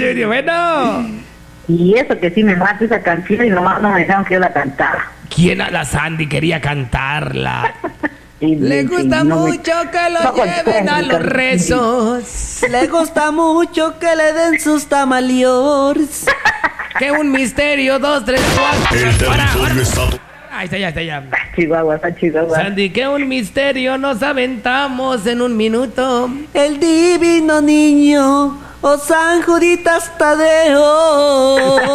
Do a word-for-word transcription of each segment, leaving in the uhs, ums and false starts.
Junior, bueno. Y eso que sí me mata esa canción y nomás no me dejaron que yo la cantara. ¿Quién a la Sandy quería cantarla? Y, Le y, gusta no me- mucho que lo no lleven a contengo, los rezos. Le gusta mucho que le den sus tamaliors. Que un misterio, dos, tres, cuatro. El Para, territorio para. está... Ahí está, ya está, ya. Chihuahua, está Chihuahua. Sandy, que un misterio nos aventamos en un minuto. El divino niño, o San Juditas Tadeo.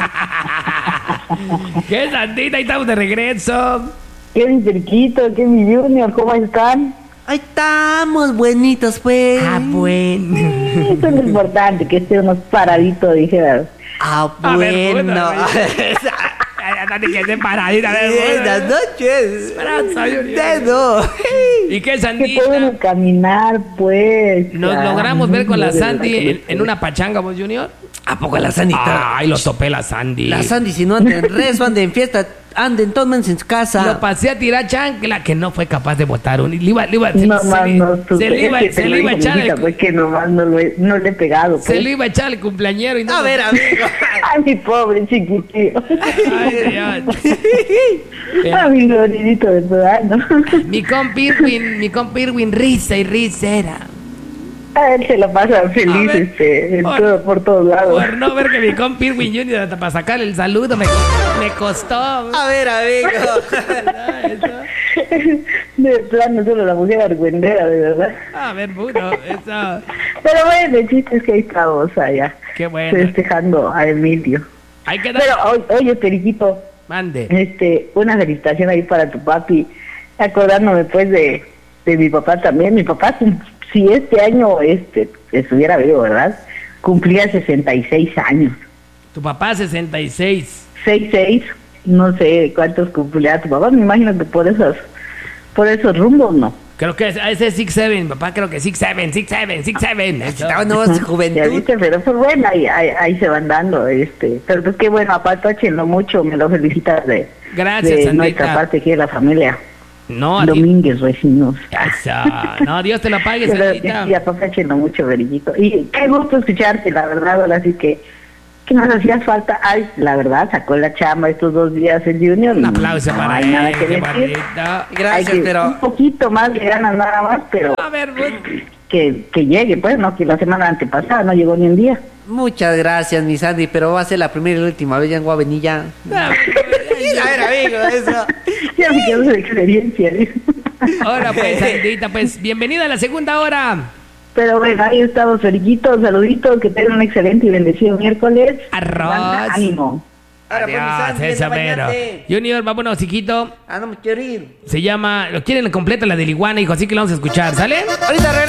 ¿Qué, Sandita? Ahí estamos de regreso. ¿Qué mi cerquito? ¿Qué mi Junior? ¿Cómo están? Ahí estamos, buenitos, pues. Ah, bueno. Sí, eso es lo importante, que esté unos paraditos, dijeras. Ah, A ver, bueno. puta, Ay, Sandy, que esté paradita. a ver, Buenas bueno. noches. Esperanza, Junior. Dedo. ¿Y qué, Que Sandita? podemos caminar, pues. Nos ya. logramos ver con la De verdad Sandy que en, en una pachanga, vos, Junior. ¿A poco la Sandy? Ay, lo topé la Sandy. La Sandy, si no anda en rezo, anda en fiesta, anden todos en su casa. Lo pasé a tirar chancla, que no fue capaz de botar un. Le iba, le iba, se, No se más le- no, se le iba, es que se te le lo iba a dijo echar mi hija, el, pues que nomás no, lo he, no le he pegado, pues. se le iba a echar el cumpleañero y no. A ver, amigo. Ay, mi pobre chiquitío. Ay, Dios. Ay, mi glorinito de ciudadano. Mi compi Irwin, mi compi Irwin, risa y risera. A él se lo pasa feliz, A ver, este, en por- todo, por todos lados. Por no ver que mi compi Irwin Junior hasta para sacarle el saludo me, me costó. A ver, amigo. De plano, solo la mujer argüendera, de verdad. A ver, puto, eso. Pero bueno, el chiste es que ahí estamos allá, Qué bueno. festejando a Emilio. Hay que dar. Pero, o- oye, Periquito, Mande. este, una felicitación ahí para tu papi, acordándome pues de, de mi papá también. Mi papá, cum- si este año este estuviera vivo, ¿verdad? Cumplía sesenta y seis años. Tu papá sesenta y seis. seis seis, no sé cuántos cumplía tu papá, me imagino que por esos, por esos rumbos, ¿no? Creo que es- ese es six seven, papá, creo que six seven, six seven, six seven. Eso. Estaba nueva Ya juventud. viste, pero pues bueno, ahí, ahí, ahí se van dando, este, pero pues qué bueno, aparte no mucho, me lo felicitas de, Gracias, de Sandita. nuestra parte aquí de la familia. No, a ti- Domínguez vecinos. Eso. No, Dios te lo pague, Pero Sandita. sí, apapáchenlo mucho, Berillito. Y qué gusto escucharte, la verdad, ahora sí que, que nos hacía falta. Ay, la verdad, sacó la chamba estos dos días el Junior. Un aplauso no para hay él, nada que qué decir. bonito. Hay Gracias, que- pero. Un poquito más de ganas nada más, pero A ver, pues, que, que llegue, pues, no, que la semana antepasada no llegó ni un día. Muchas gracias, mi Sandy, pero va a ser la primera y la última vez ya en Guavenilla. a A ver, amigo, eso. Ya me quedó su experiencia. ¿sí? ahora pues, Sandita, pues, bienvenida a la segunda hora. Pero bueno, ahí estamos, Feriquito, saluditos, que tengan un excelente y bendecido miércoles. Arroz. Banda, ánimo. Ahora, pues, mi Adiós, Sandy, eso anda, mero. bañate. Junior, vámonos, chiquito. Ah, no me quiero ir. Se llama, lo quieren completa la del iguana, hijo, así que lo vamos a escuchar, ¿sale? Ahorita regreso.